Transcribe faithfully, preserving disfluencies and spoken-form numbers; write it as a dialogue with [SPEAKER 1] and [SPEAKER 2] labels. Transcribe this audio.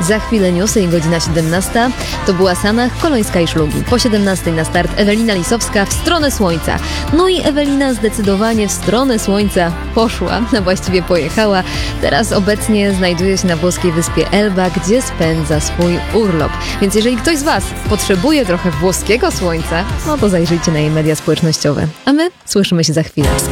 [SPEAKER 1] Za chwilę newsy i godzina siedemnasta. To była Sanach, Kolońska i Szlugi. Po siedemnastej na start Ewelina Lisowska w stronę słońca. No i Ewelina zdecydowanie w stronę słońca poszła, a właściwie pojechała. Teraz obecnie znajduje się na włoskiej wyspie Elba, gdzie spędza swój urlop. Więc jeżeli ktoś z Was potrzebuje trochę włoskiego słońca, no to zajrzyjcie na jej media społecznościowe. A my słyszymy się za chwilę.